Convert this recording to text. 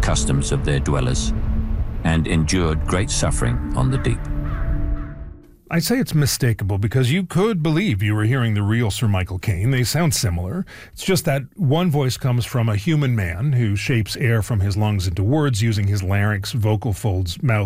customs of their dwellers, and endured great suffering on the deep. I say it's mistakable because you could believe you were hearing the real Sir Michael Caine. They sound similar. It's just that one voice comes from a human man who shapes air from his lungs into words using his larynx, vocal folds, mouth,